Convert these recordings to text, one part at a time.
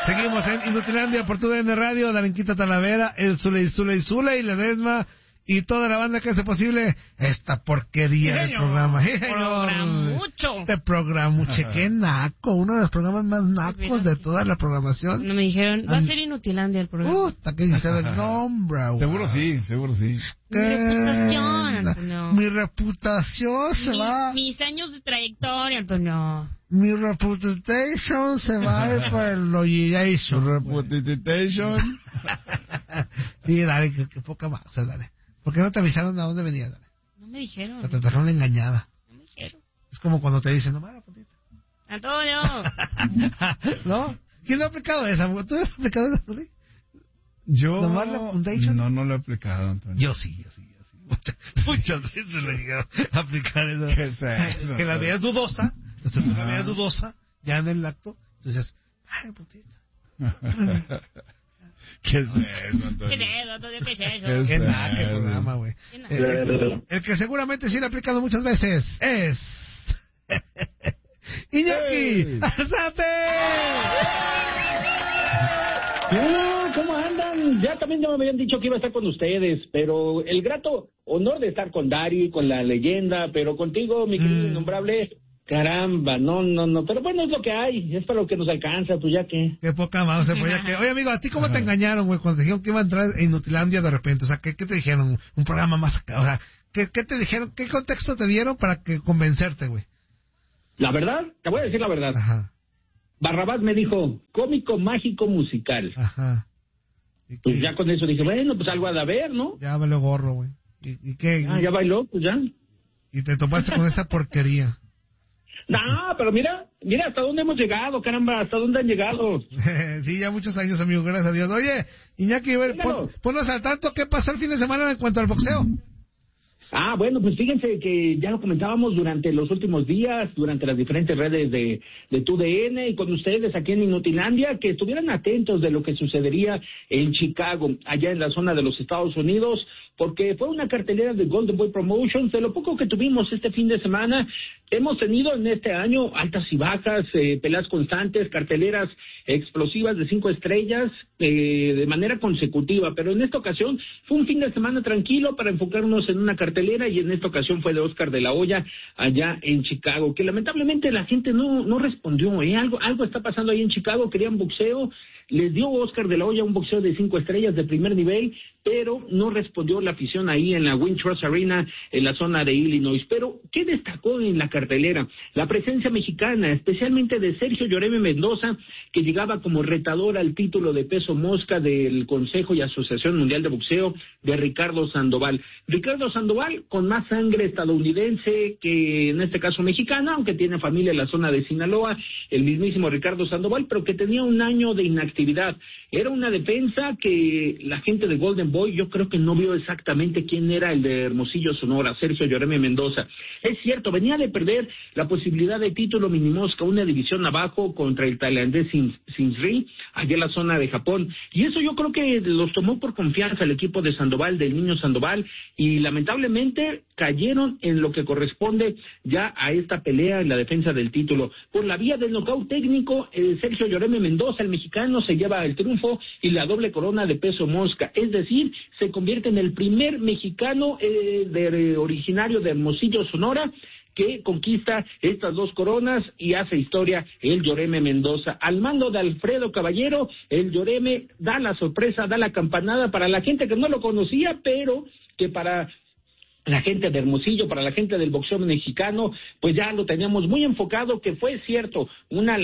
Seguimos en Inutilandia por TUDN Radio, Darinquita Talavera, el Zule y Ledesma y toda la banda que hace posible esta porquería de programa. Programucho. Este programuche, qué naco, uno de los programas más nacos de toda la programación. No me dijeron, va a ser Inutilandia el programa. Puta, que dice el nombre, güey. Seguro sí. Mi reputación, Antonio. Mi reputación se va. Mis años de trayectoria, Antonio. Mi reputation se va a ir por el Loyation. Reputation. Sí, dale, que poca más, dale. ¿Por qué no te avisaron a dónde venía, dale? No me dijeron. Te dejaron engañada. No me dijeron. Es como cuando te dicen, no la puntita. Antonio. ¿No? ¿Quién lo ha aplicado esa? ¿Tú has aplicado esa, Zuli? Yo ¿Nomás la Foundation? No lo he aplicado, Antonio. Yo sí. Muchas veces le he llegado a aplicar eso. ¿Qué es eso? Que la veías dudosa, la veías dudosa, ya en el acto, entonces, ay, putita. ¿Qué es eso, Antonio? ¿Qué es eso? Qué nada, qué programa, güey. El que seguramente sí lo ha aplicado muchas veces es... ¡Iñaki Arzate! ¿Cómo andan? Ya también me habían dicho que iba a estar con ustedes, pero el grato honor de estar con Dari, con la leyenda, pero contigo, mi querido innombrable, caramba, no, pero bueno, es lo que hay, es para lo que nos alcanza, pues ya que... Qué poca más, Oye, amigo, ¿a ti cómo te engañaron, güey, cuando te dijeron que iba a entrar en Inutilandia de repente? O sea, ¿qué te dijeron? Un programa más acá, o sea, ¿qué te dijeron? ¿Qué contexto te dieron para que convencerte, güey? La verdad, te voy a decir la verdad. Ajá. Barrabás me dijo, cómico, mágico, musical. Ajá. Pues ya con eso dije, bueno, pues algo ha de haber, ¿no? Ya valió gorro, güey. ¿Y qué? Ya bailó, pues ya. Y te topaste con esa porquería. No, pero mira hasta dónde hemos llegado, caramba, hasta dónde han llegado. Sí, ya muchos años, amigo, gracias a Dios. Oye, Iñaki, ponnos al tanto, ¿qué pasó el fin de semana en cuanto al boxeo? Bueno, pues fíjense que ya lo comentábamos durante los últimos días, durante las diferentes redes de TUDN y con ustedes aquí en Inutilandia, que estuvieran atentos de lo que sucedería en Chicago, allá en la zona de los Estados Unidos, porque fue una cartelera de Golden Boy Promotions. De lo poco que tuvimos este fin de semana, hemos tenido en este año altas y bajas, peleas constantes, carteleras explosivas de 5 estrellas de manera consecutiva, pero en esta ocasión fue un fin de semana tranquilo para enfocarnos en una cartelera, y en esta ocasión fue de Oscar de la Hoya allá en Chicago, que lamentablemente la gente no respondió, algo está pasando ahí en Chicago. Querían boxeo, les dio Oscar de la Hoya un boxeo de 5 estrellas de primer nivel, pero no respondió la afición ahí en la Wintrust Arena, en la zona de Illinois. Pero, ¿qué destacó en la cartelera? La presencia mexicana, especialmente de Sergio Yoreme Mendoza, que llegaba como retador al título de peso mosca del Consejo y Asociación Mundial de Boxeo de Ricardo Sandoval. Ricardo Sandoval, con más sangre estadounidense que en este caso mexicana, aunque tiene familia en la zona de Sinaloa, el mismísimo Ricardo Sandoval, pero que tenía un año de inactividad. Era una defensa que la gente de Golden Boy, yo creo que no vio exactamente quién era el de Hermosillo, Sonora, Sergio Yoreme Mendoza. Es cierto, venía de perder la posibilidad de título minimosca, una división abajo contra el tailandés Sinsri, allá en la zona de Japón, y eso yo creo que los tomó por confianza el equipo de Sandoval, del niño Sandoval, y lamentablemente cayeron en lo que corresponde ya a esta pelea en la defensa del título. Por la vía del nocaut técnico, Sergio Yoreme Mendoza, el mexicano, se lleva el triunfo y la doble corona de peso mosca, es decir, se convierte en el primer mexicano originario de Hermosillo, Sonora, que conquista estas 2 coronas y hace historia el Yoreme Mendoza. Al mando de Alfredo Caballero, el Yoreme da la sorpresa, da la campanada para la gente que no lo conocía, pero que para la gente de Hermosillo, para la gente del boxeo mexicano, pues ya lo teníamos muy enfocado, que fue cierto, una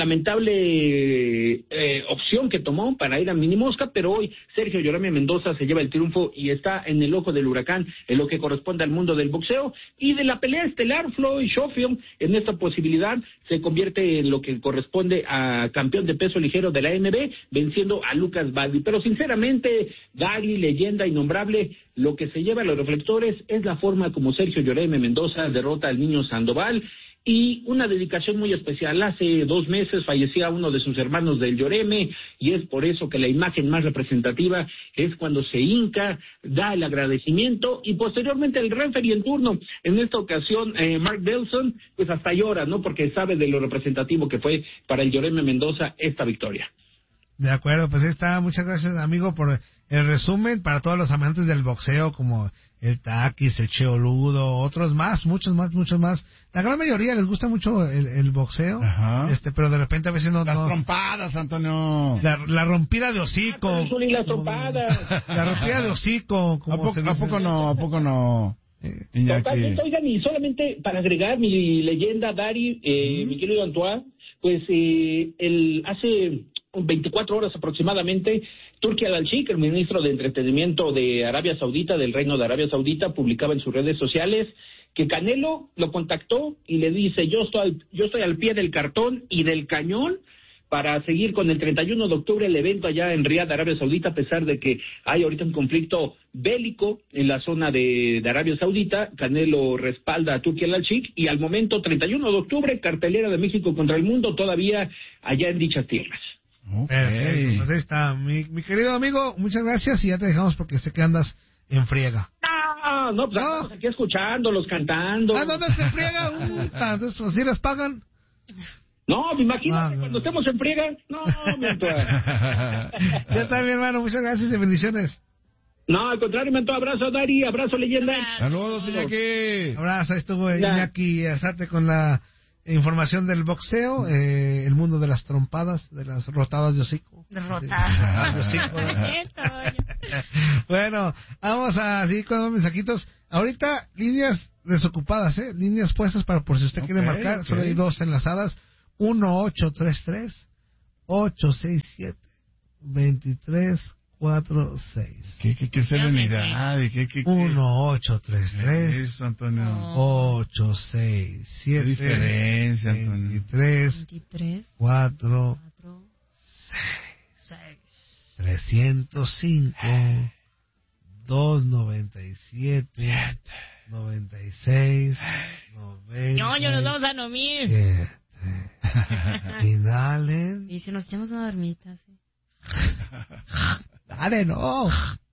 lamentable opción que tomó para ir a Minimosca, pero hoy Sergio Yoreme Mendoza se lleva el triunfo y está en el ojo del huracán en lo que corresponde al mundo del boxeo. Y de la pelea estelar, Floyd Schofield, en esta posibilidad, se convierte en lo que corresponde a campeón de peso ligero de la AMB, venciendo a Lucas Badley. Pero sinceramente, Dari, leyenda innombrable, lo que se lleva a los reflectores es la forma como Sergio Yoreme Mendoza derrota al niño Sandoval, y una dedicación muy especial. Hace 2 meses fallecía uno de sus hermanos del Yoreme, y es por eso que la imagen más representativa es cuando se hinca, da el agradecimiento, y posteriormente el referee en turno, en esta ocasión Mark Delson, pues hasta llora, ¿no? Porque sabe de lo representativo que fue para el Yoreme Mendoza esta victoria. De acuerdo, pues ahí está. Muchas gracias, amigo, por el resumen para todos los amantes del boxeo, como el Taquis, el Cheoludo, otros más, muchos más. La gran mayoría les gusta mucho el boxeo, Ajá. pero de repente a veces no... Las no trompadas, Antonio. la rompida de hocico. Las trompadas. La rompida de hocico. Como ¿A poco no? Iñaki. Totalmente, oigan, y solamente para agregar mi leyenda, Dari, mi querido Antoine, pues hace 24 horas aproximadamente, Turki Al-Sheikh, el ministro de Entretenimiento de Arabia Saudita, del Reino de Arabia Saudita, publicaba en sus redes sociales que Canelo lo contactó y le dice, yo estoy al pie del cartón y del cañón para seguir con el 31 de octubre el evento allá en Riad, Arabia Saudita, a pesar de que hay ahorita un conflicto bélico en la zona de Arabia Saudita. Canelo respalda a Turki Al-Sheikh y al momento, 31 de octubre, cartelera de México contra el mundo, todavía allá en dichas tierras. Perfecto, pues ahí está. Mi querido amigo, muchas gracias y ya te dejamos porque sé que andas en friega. No, pues estamos aquí escuchándolos, cantando. ¿Dónde se friega? Entonces, ¿sí les pagan? No, imagínate, cuando estemos en friega. No, mientras. Ya está, mi hermano, muchas gracias y bendiciones. No, al contrario, Mento, abrazo, Dari, abrazo, leyenda. Saludos, Iñaki. Abrazo, ahí estuvo Iñaki Arzate con la información del boxeo, el mundo de las trompadas, de las rotadas de hocico. Derrotadas. De hocico. Bueno, vamos a seguir con los mensajitos. Ahorita, líneas desocupadas, líneas puestas para por si usted quiere marcar. Solo hay dos enlazadas. 1-833-867-2346. Qué serenidad. 1-833. Eso, Antonio. 867. Qué diferencia, Antonio. 23. 4. 6. 305. 297. 96. 90. Ñoño, nos vamos a dormir. Inhalen. Y si nos echamos una dormita, sí. Dale, no.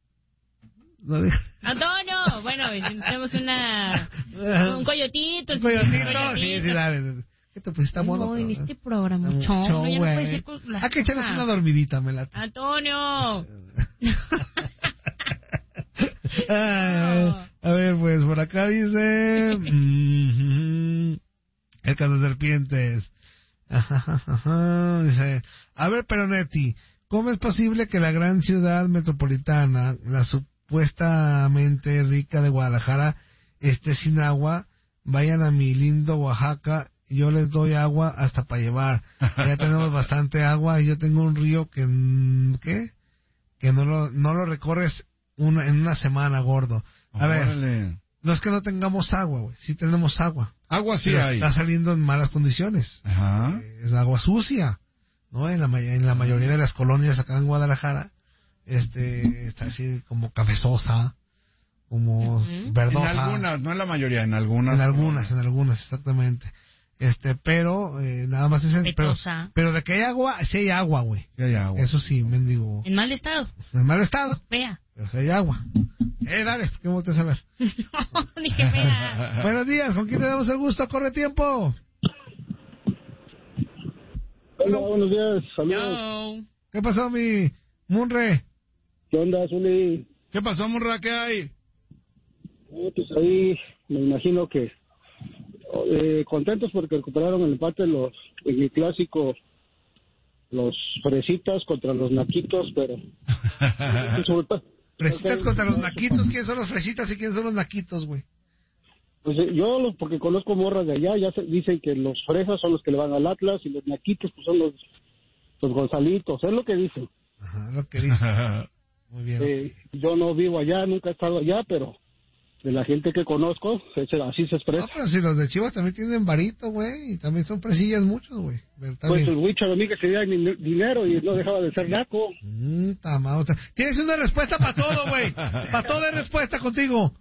Antonio, bueno, y si tenemos un coyotito. Un coyotito, sí, dale. ¿Qué te pusiste a modo? No, en este programa, ya no puede ser con la Hay que echarnos una dormidita, me late. Antonio. A ver, pues por acá dice el Serpientes. Dice, a ver, Peronetti, ¿cómo es posible que la gran ciudad metropolitana, la supuestamente rica de Guadalajara, esté sin agua? Vayan a mi lindo Oaxaca, yo les doy agua hasta para llevar. Ya tenemos bastante agua y yo tengo un río que no lo recorres en una semana, gordo. A ver, no es que no tengamos agua, güey, sí tenemos agua. Agua sí pero hay. Está saliendo en malas condiciones. Ajá. Es agua sucia, ¿no? En la mayoría de las colonias acá en Guadalajara, está así como cafezosa, como verdosa. En algunas, no en la mayoría, en algunas. En algunas, exactamente. Pero nada más es pero de que hay agua, sí hay agua, güey. Sí hay agua. Eso sí, mendigo. En mal estado. En mal estado. Fea. Pero sí hay agua. Dale, ¿qué volteas a ver? No, dije fea. Buenos días, ¿con quién le damos el gusto? ¡Corre tiempo! Hola, buenos días, saludos. No. ¿Qué pasó, mi Munre? ¿Qué onda, Zuli? ¿Qué pasó, Murra? ¿Qué hay? Pues ahí me imagino que contentos porque recuperaron el empate en el clásico, los fresitas contra los naquitos, pero... Fresitas contra los naquitos. ¿Quiénes son los fresitas y quiénes son los naquitos, güey? Pues yo, porque conozco morras de allá, dicen que los fresas son los que le van al Atlas y los naquitos pues son los Gonzalitos, es lo que dicen. Ajá, lo que dicen. Muy bien. Yo no vivo allá, nunca he estado allá, pero de la gente que conozco, así se expresa. No, pero si los de Chivas también tienen varito, güey, y también son fresillas muchos, güey. Pues el Huicho de mí que se da dinero y no dejaba de ser naco. Tienes una respuesta para todo, güey. Para todo hay respuesta contigo.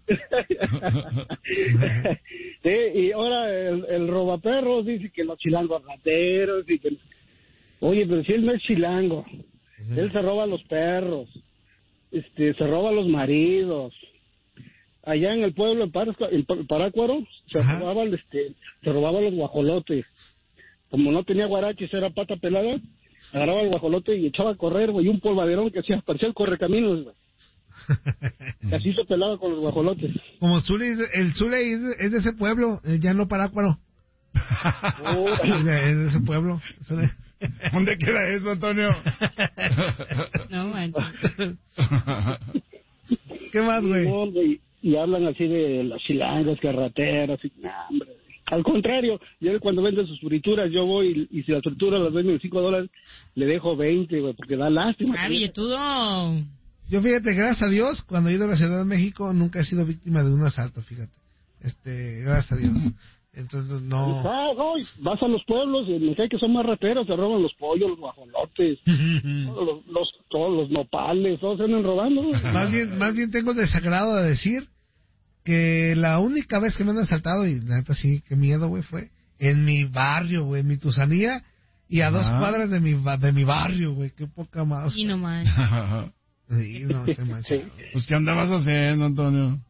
Sí, y ahora el robaperros dice que los chilangos rateros y que... Oye, pero si él no es chilango, él se roba a los perros, se roba a los maridos. Allá en el pueblo, en Parácuaro, se robaba los guajolotes. Como no tenía guaraches, era pata pelada, agarraba el guajolote y echaba a correr, güey, un polvaderón que hacía, parecía el correcaminos, güey. Y así se pelaba con los guajolotes. Como Zule, el Zule es de ese pueblo, ya no Parácuaro. Es de ese pueblo. Zule. ¿Dónde queda eso, Antonio? No, manches. ¿Qué más, güey? No, güey, y hablan así de las chilangas, carreteras, y nah, hombre. Al contrario, yo cuando venden sus frituras, yo voy y si las frituras las venden en $5, le dejo 20, güey, porque da lástima. Ah, billetudo. Yo fíjate, gracias a Dios, cuando he ido a la Ciudad de México, nunca he sido víctima de un asalto, fíjate. Gracias a Dios. Entonces, no. Ah, no, vas a los pueblos y me cae que son más rateros, se roban los pollos, los guajolotes, todos los nopales, todos se andan robando. Güey. Más bien tengo el desagrado de decir que la única vez que me han asaltado, y neta sí, qué miedo, güey, fue en mi barrio, güey, en mi Tusanía, y a 2 cuadras de mi barrio, güey, qué poca más. Y no manches. Sí, no, se mancha. Sí. Pues, ¿qué andabas haciendo, Antonio?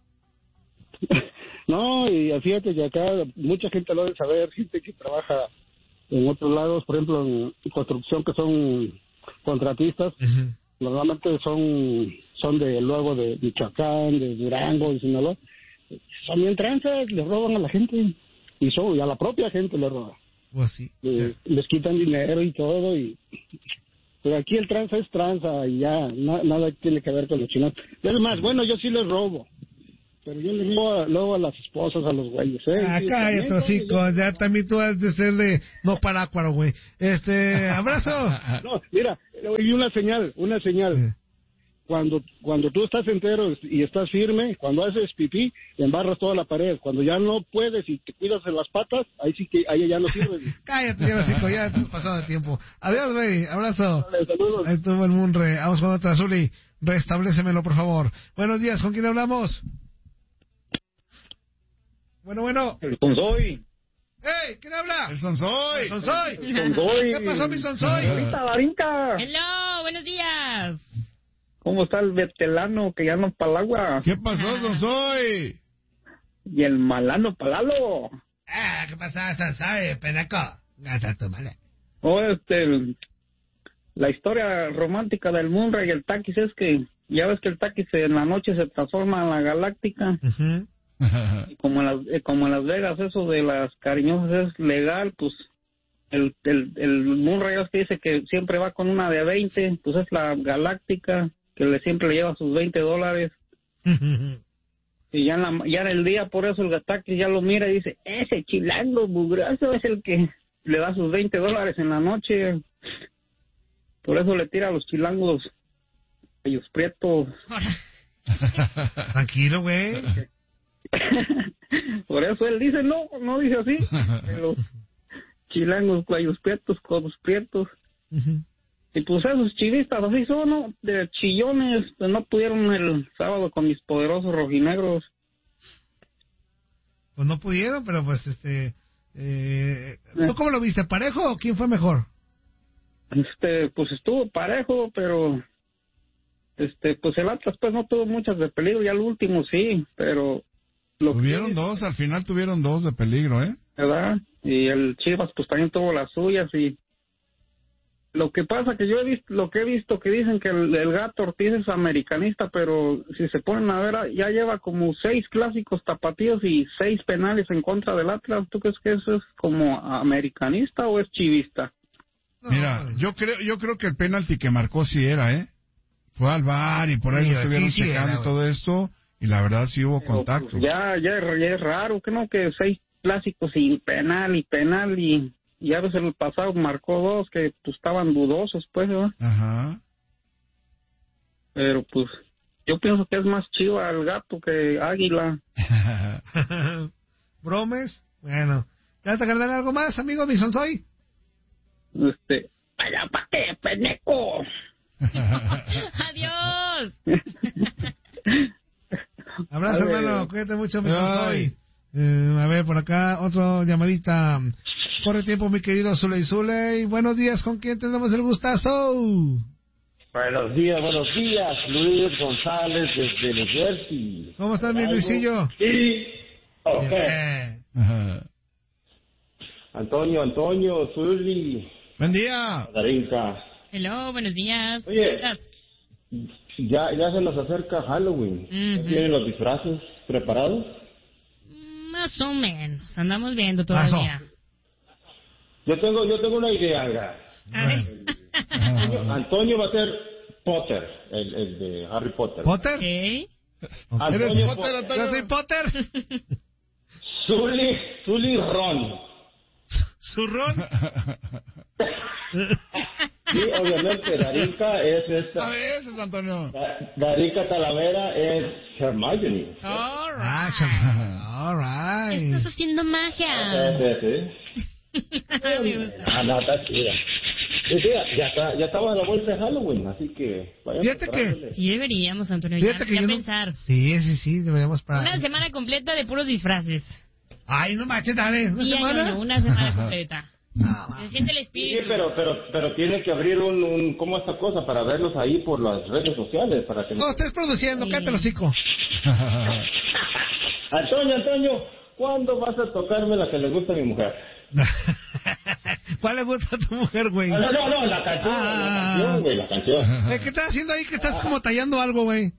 No, y fíjate que acá mucha gente lo debe saber, gente que trabaja en otros lados, por ejemplo en construcción, que son contratistas, normalmente son de Michoacán, de Durango, de Sinaloa, son bien tranzas, les roban a la gente, y a la propia gente les roban. Pues sí. Les quitan dinero y todo, pero aquí el tranza es tranza, y ya, nada tiene que ver con los chinos. Es más, bueno, yo sí les robo. Pero yo le robo a las esposas, a los güeyes, Ah, cállate, hocico, ya también tú has de ser de no Parácuaro, güey. Abrazo. No, mira, y una señal. Cuando tú estás entero y estás firme, cuando haces pipí, embarras toda la pared. Cuando ya no puedes y te cuidas en las patas, ahí ya no sirve. Cállate, ya, hocico, ya te has pasado de tiempo. Adiós, güey, abrazo. Vale, saludos. Ahí estuvo el Munre. Vamos con otra, Zuli. Restablécemelo, por favor. Buenos días, ¿con quién hablamos? Bueno. El Sonsoy. ¡Ey! ¿Quién habla? ¡El Sonsoy! ¡El Sonsoy! Sonsoy. ¿Qué pasó, mi Sonsoy? Darinka. Hello, buenos días. ¿Cómo está el vetelano que ya no palagua? ¿Qué pasó, Sonsoy? Y el malano palalo. ¿Qué pasa, Sonsoy? Penaco. Gata tu mala. La historia romántica del Munra y el Taquis es que ya ves que el Taquis en la noche se transforma en la Galáctica. Y como en Las Vegas eso de las cariñosas es legal, pues el Munra ya ves que dice que siempre va con una de 20, pues es la Galáctica que siempre le lleva sus $20. Y ya en el día, por eso el Taquis ya lo mira y dice, ese chilango mugroso es el que le da sus $20 en la noche. Por eso le tira a los chilangos ellos prietos. Tranquilo, güey. Por eso él dice, no dice así. Los chilangos, cuellos prietos, codos prietos. Y pues esos chivistas así son, ¿no? De chillones, pues no pudieron el sábado con mis poderosos rojinegros. Pues no pudieron, pero pues ¿tú cómo lo viste? ¿Parejo o quién fue mejor? Pues estuvo parejo, pero pues el Atlas pues no tuvo muchas de peligro, ya el último sí, pero Tuvieron dos, al final tuvieron 2 de peligro, ¿eh? ¿Verdad? Y el Chivas pues también tuvo las suyas. Y lo que pasa que yo he visto que dicen que el Gato Ortiz es americanista, pero si se ponen a ver, ya lleva como 6 clásicos tapatíos y 6 penales en contra del Atlas. ¿Tú crees que eso es como americanista o es chivista? Mira, yo creo que el penalti que marcó sí era, ¿eh? Fue al VAR y por ahí lo estuvieron checando todo esto, y la verdad sí hubo contacto. Pues, ya es raro, que no, que 6 clásicos sin penal y ya ves el pasado marcó 2 que pues estaban dudosos, pues, ¿verdad? Ajá. Pero pues yo pienso que es más chiva el Gato que Águila. ¿Bromes? Bueno. ¿Ya te agarran algo más, amigo mi Sonsoy? Vaya pa' qué, peneco. Adiós. Abrazo, hermano. Cuídate mucho, mi Sonsoy. A ver, por acá, otro llamadita. Corre tiempo, mi querido Zuley. Buenos días, ¿con quién tenemos el gustazo? Buenos días, Luis González desde New Jersey. ¿Cómo estás, mi Luisillo? Sí, ok. Bien. Antonio, Zuli, Buen día. Darinka. Hello, buenos días. Oye, ya se nos acerca Halloween. ¿Ya tienen los disfraces preparados? Más o menos, andamos viendo todavía. Yo tengo una idea, mira. A ver. Antonio va a ser Potter, el de Harry Potter. ¿Potter? Okay. Antonio ¿Eres Potter, Antonio? Yo soy Potter. Zully Ron. ¿Zurrón? Sí, obviamente, Darinka es esta. A veces, Antonio. Darinka Talavera es Hermione. All right. All right. Estás haciendo magia. Sí. Me gusta. No, está chida. Sí, ya estaba a la vuelta de Halloween, así que vayan Fíjate que- preparándole. Sí deberíamos, Antonio, Fíjate ya, que ya yo no- pensar. Sí, deberíamos parar. Una semana completa de puros disfraces. Ay, no manches, dale, ¿una Sí, semana? Año, una semana completa. Se siente el Sí, espíritu. pero tiene que abrir un ¿cómo esta cosa? Para verlos ahí por las redes sociales, para que... No, estés produciendo, Sí. cállate el hocico. Antonio, ¿cuándo vas a tocarme la que le gusta a mi mujer? ¿Cuál le gusta a tu mujer, güey? No, la canción, la canción. ¿Qué estás haciendo ahí? Que estás como tallando algo, güey.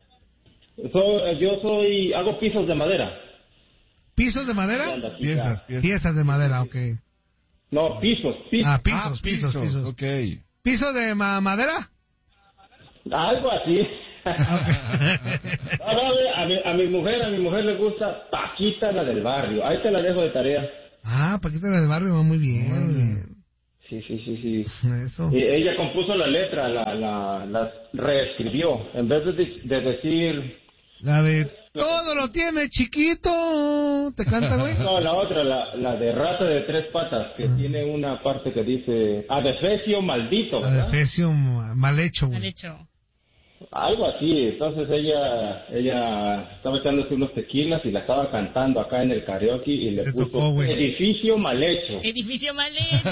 Hago pisos de madera. ¿Pisos de madera? Piezas. Piezas de madera, ok. No, pisos. Ah, pisos. Ok. ¿Piso de madera? Algo así. A mi mujer le gusta Paquita, la del barrio. Ahí te la dejo de tarea. Ah, Paquita del barrio va muy bien. Sí. Eso. Y ella compuso la letra, la reescribió. En vez de decir... La de todo lo tiene chiquito. ¿Te canta, güey? No, la otra, la de rata de tres patas, que tiene una parte que dice adefesio maldito, La ¿verdad? de Fecio mal hecho, Mal güey. hecho. Algo así. Entonces ella estaba echándose unos tequilas y la estaba cantando acá en el karaoke y le Te puso tocó, güey. edificio mal hecho. Edificio mal hecho.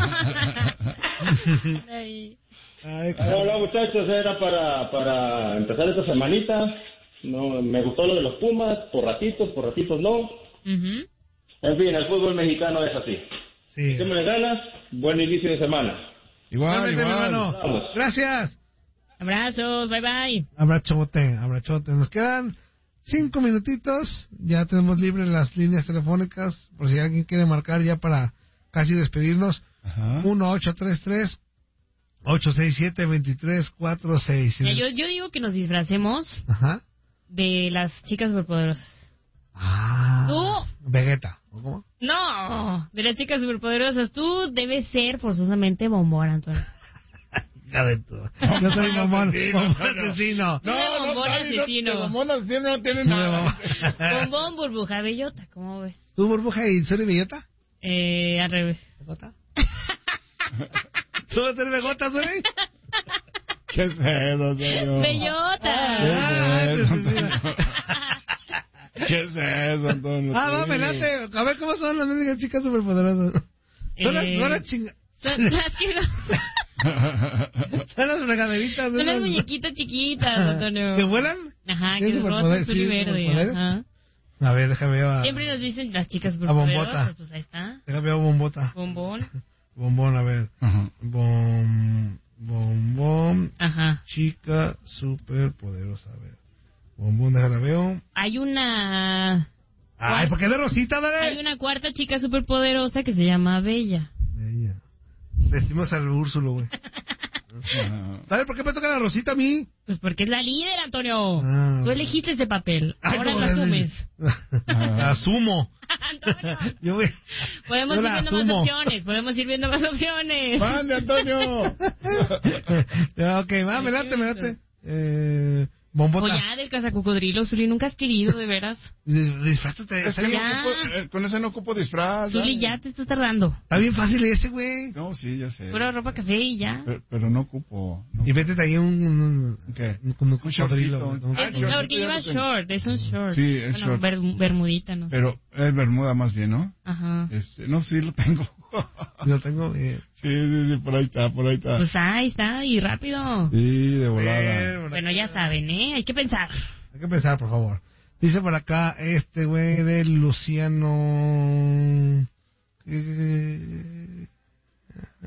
Ay. Ay, No, muchachos, era para empezar esta semanita. No, me gustó lo de los Pumas, por ratitos no. Ujú. En fin, el fútbol mexicano es así. sí. ¿Qué me ganas? Buen inicio de semana. Igual. hermano. Vamos. Gracias. Abrazos, bye bye. Abrachote. Nos quedan 5 minutitos. Ya tenemos libres las líneas telefónicas. Por si alguien quiere marcar ya para casi despedirnos. Ajá. 1-833-867-2346. Ya, yo digo que nos disfracemos Ajá. de las chicas superpoderosas. Ah. ¿Tú? Vegeta. ¿O cómo? No, de las chicas superpoderosas. Tú debes ser forzosamente bombón, Antonio. Ya de todo. Yo soy bombón asesino. No, bombón asesino. Bombón asesino no tiene nada. Bombón, burbuja, bellota, ¿cómo ves? ¿Tú, Burbuja y Suri Bellota? Al revés. ¿Begota? ¿Tú vas a ser Begota, Suri? ¿Qué es eso, señor? Bellota. ¿Qué es eso, Antonio? Va, melate. A ver, ¿cómo son las únicas chicas superpoderosas? Son las chingas. Son las que no- Son las fregaderitas. son las muñequitas chiquitas, Antonio. ¿Que vuelan? Ajá, ¿Tienen que es rosa, superpoder? azul Sí, y verde. superpoderes. Ajá. A ver, déjame ver. Siempre nos dicen las chicas A Bombota. superpoderosas, pues ahí está. Déjame ver Bombota. Bombón. Bombón, a ver. Ajá. Bombón. Ajá. Chica superpoderosa. A ver. Bombón, déjala veo. Hay una... Ay, ¿por qué de Rosita, Hay dale? una cuarta chica superpoderosa que se llama Bella. Ella. Decimos al Úrsulo, güey. Dale, ¿por qué me toca la Rosita a mí? Pues porque es la líder, Antonio. Ah, Tú elegiste este papel. Ay, Ahora no, lo asumes. La asumo. Antonio. Yo voy. Podemos Yo ir la viendo más asumo. opciones. Podemos ir viendo más opciones. ¡Mande, Antonio! Ok, va, melate. Bombota. O ya del cazacocodrilo, Zuli, nunca has querido, de veras. Disfrázate. Es que no Ya. ocupo, con ese no ocupo disfraz. Zuli, ya te estás tardando. Está bien fácil ese, güey. No, sí, ya sé. Pura ropa café y ya. Pero no ocupo. No. Y vete ahí un ¿Qué? un Un cocodrilo. shortcito. Un- Ah, Es, short, porque ya lleva lo tengo. short, es un short. Sí, es Bueno, short. bermudita, no sé. Pero es bermuda más bien, ¿no? Ajá. No, sí lo tengo. Lo tengo bien. Sí, por ahí está. Pues ahí está, y rápido. Sí, de volada. Bueno, ya saben, ¿eh? Hay que pensar. Hay que pensar, por favor. Dice por acá este güey de Luciano.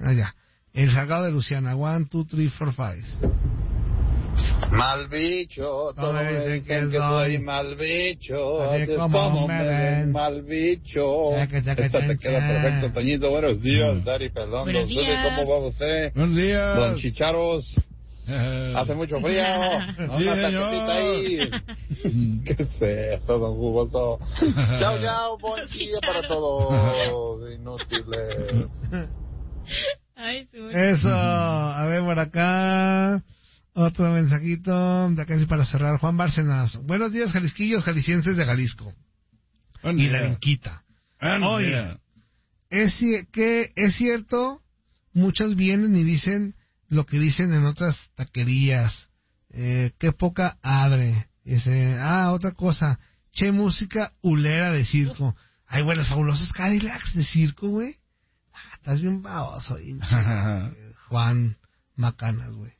allá. El Salgado de Luciana. 1, 2, 3, 4, 5. Mal bicho, todos me dicen que soy mal bicho, así es como me ven, mal bicho. Esta te queda perfecto, Toñito. Buenos días, Dari Pelón. Buenos días. ¿Cómo va usted? Buenos días. Don Chicharos. Hace mucho frío. Una taquetita ahí. ¿Qué es eso, don Jugoso? Chao, buen día para todos, inútiles. Ay, eso, a ver por acá. Otro mensajito de acá para cerrar. Juan Bárcenas. Buenos días, jalisquillos, jaliscienses de Jalisco. Y la Inquita. Oye, es cierto, muchos vienen y dicen lo que dicen en otras taquerías. Qué poca adre. Dice, otra cosa. Che, música ulera de circo. Ay, güey, los fabulosos Cadillacs de circo, güey. Estás bien baboso. Juan Macanas, güey.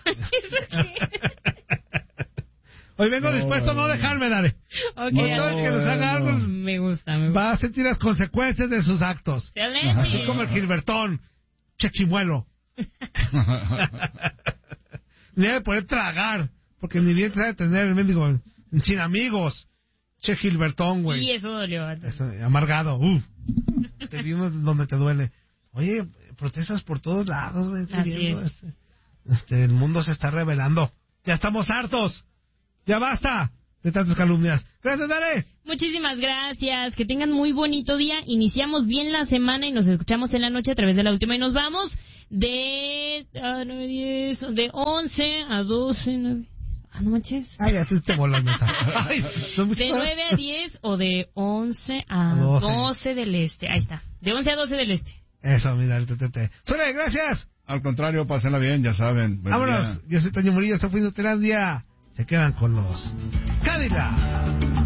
Hoy vengo dispuesto a no dejarme, Dare. Okay, todo el que nos haga algo me gusta. va a sentir las consecuencias de sus actos. Así como el Gilbertón, Chechimuelo. Le debe poder tragar, porque ni bien sabe tener el mendigo sin amigos. Che Gilbertón, güey. Y eso dolió. Amargado. Te vimos donde te duele. Oye, protestas por todos lados, güey. Así es. El mundo se está revelando. Ya estamos hartos. Ya basta de tantas calumnias. Gracias, Dare. Muchísimas gracias. Que tengan muy bonito día. Iniciamos bien la semana y nos escuchamos en la noche a través de La Última. Y nos vamos de 11 a 12, 9. No manches. Ya te volando. De 9 a 10 o de 11 a 12 del este. Ahí está. De 11 a 12 del este. Eso, mira, el TTT. ¡Suele, gracias! Al contrario, pásenla bien, ya saben. Vámonos. Yo soy Toño Murillo, esto fue Inutilandia. Se quedan con los Cadillacs.